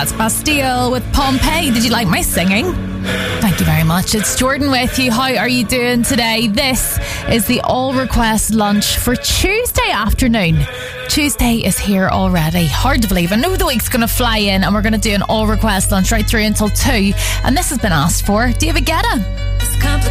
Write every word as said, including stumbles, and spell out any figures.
That's Bastille with Pompeii. Did you like my singing? Thank you very much. It's Jordan with you. How are you doing today? This is the All Request Lunch for Tuesday afternoon. Tuesday is here already. Hard to believe. I know the week's going to fly in and we're going to do an All Request Lunch right through until two. And this has been asked for. David Guetta. It's complicated.